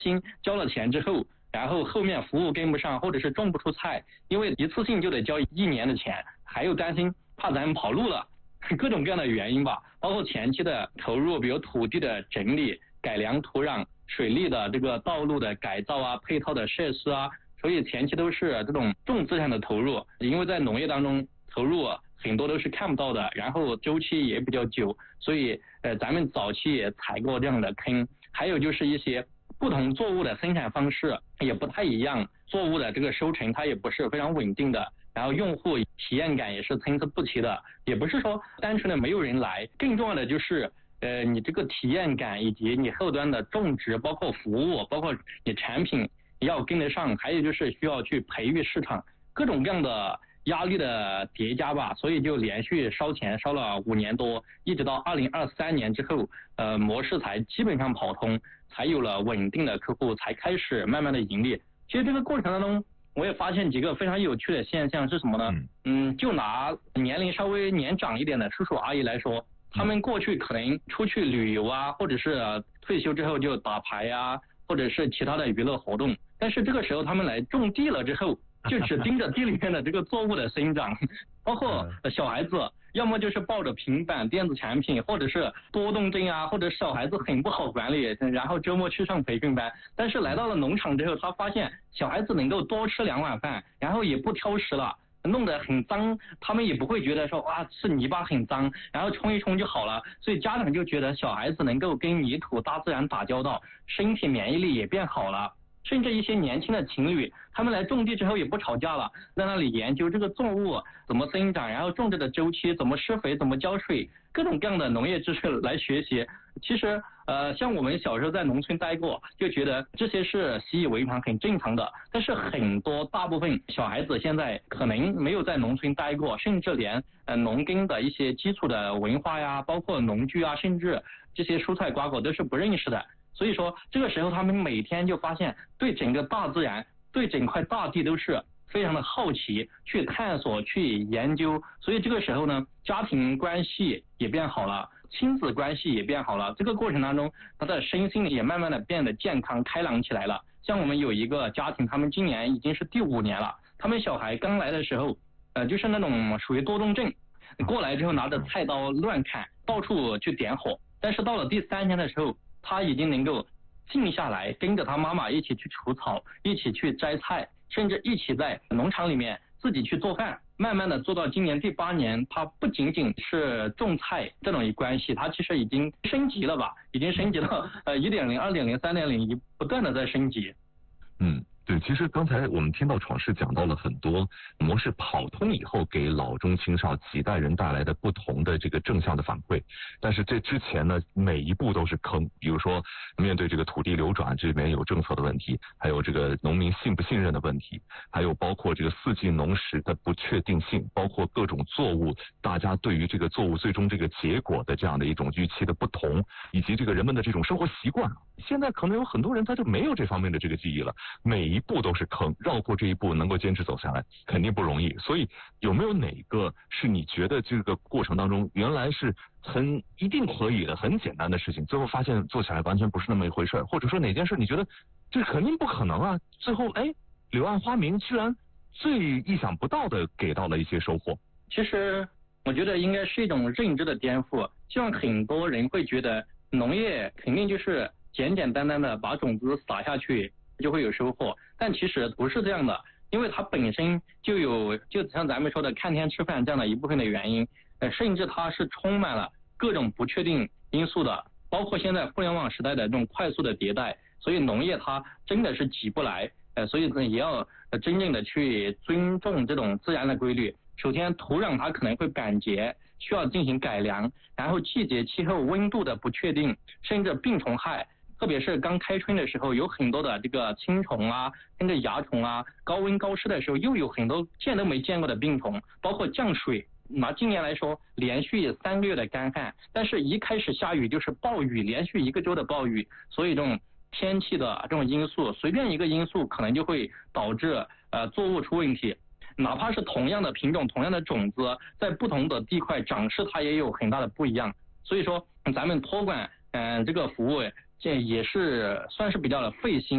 心交了钱之后，然后后面服务跟不上，或者是种不出菜，因为一次性就得交1年的钱，还有担心怕咱们跑路了，各种各样的原因吧，包括前期的投入，比如土地的整理、改良土壤、水利的这个道路的改造啊、配套的设施啊，所以前期都是这种重资产的投入，因为在农业当中投入很多都是看不到的，然后周期也比较久，所以咱们早期也踩过这样的坑。还有就是一些不同作物的生产方式也不太一样，作物的这个收成它也不是非常稳定的，然后用户体验感也是参差不齐的，也不是说单纯的没有人来，更重要的就是你这个体验感以及你后端的种植，包括服务，包括你产品要跟得上，还有就是需要去培育市场，各种各样的压力的叠加吧，所以就连续烧钱烧了5年多，一直到2023年之后，模式才基本上跑通，才有了稳定的客户，才开始慢慢的盈利。其实这个过程当中，我也发现几个非常有趣的现象是什么呢？就拿年龄稍微年长一点的叔叔阿姨来说，他们过去可能出去旅游啊，或者是退休之后就打牌啊，或者是其他的娱乐活动，但是这个时候他们来种地了之后，就只盯着地里面的这个作物的生长，包括小孩子，要么就是抱着平板电子产品，或者是多动症啊，或者小孩子很不好管理，然后周末去上培训班。但是来到了农场之后，他发现小孩子能够多吃2碗饭，然后也不挑食了，弄得很脏，他们也不会觉得说哇是泥巴很脏，然后冲一冲就好了。所以家长就觉得小孩子能够跟泥土大自然打交道，身体免疫力也变好了。甚至一些年轻的情侣，他们来种地之后也不吵架了，在那里研究这个作物怎么生长，然后种植的周期，怎么施肥，怎么浇水，各种各样的农业知识来学习。其实像我们小时候在农村待过，就觉得这些是习以为常很正常的，但是大部分小孩子现在可能没有在农村待过，甚至连农耕的一些基础的文化呀，包括农具啊，甚至这些蔬菜瓜果都是不认识的。所以说这个时候他们每天就发现对整个大自然，对整块大地都是非常的好奇，去探索，去研究。所以这个时候呢，家庭关系也变好了，亲子关系也变好了，这个过程当中他的身心也慢慢的变得健康开朗起来了。像我们有一个家庭，他们今年已经是第5年了，他们小孩刚来的时候就是那种属于多动症，过来之后拿着菜刀乱砍，到处去点火，但是到了第3年的时候，他已经能够静下来，跟着他妈妈一起去除草，一起去摘菜，甚至一起在农场里面自己去做饭。慢慢的做到今年第8年，他不仅仅是种菜这种关系，他其实已经升级了吧，已经升级到1.0、2.0、3.0，不断的在升级。 对，其实刚才我们听到闯世讲到了很多模式跑通以后给老中青少几代人带来的不同的这个正向的反馈，但是这之前呢，每一步都是坑，比如说面对这个土地流转，这里面有政策的问题，还有这个农民信不信任的问题，还有包括这个4季农时的不确定性，包括各种作物，大家对于这个作物最终这个结果的这样的一种预期的不同，以及这个人们的这种生活习惯。现在可能有很多人他就没有这方面的这个记忆了，每一步都是坑，绕过这一步能够坚持走下来肯定不容易。所以有没有哪个是你觉得这个过程当中原来是一定可以的很简单的事情，最后发现做起来完全不是那么一回事，或者说哪件事你觉得这肯定不可能啊，最后柳暗花明居然最意想不到的给到了一些收获？ 其实我觉得应该是一种认知的颠覆，像很多人会觉得农业肯定就是简简单单的把种子撒下去就会有收获，但其实不是这样的，因为它本身就像咱们说的看天吃饭这样的一部分的原因，甚至它是充满了各种不确定因素的，包括现在互联网时代的这种快速的迭代，所以农业它真的是急不来，所以也要真正的去尊重这种自然的规律。首先土壤它可能会板结，需要进行改良，然后季节气候温度的不确定，甚至病虫害，特别是刚开春的时候，有很多的这个青虫啊，甚至蚜虫啊，高温高湿的时候又有很多见都没见过的病虫，包括降水。拿今年来说，连续3个月的干旱，但是一开始下雨就是暴雨，连续1个周的暴雨，所以这种天气的这种因素，随便一个因素可能就会导致作物出问题。哪怕是同样的品种、同样的种子，在不同的地块长势它也有很大的不一样。所以说咱们托管这个服务，这也是算是比较的费心。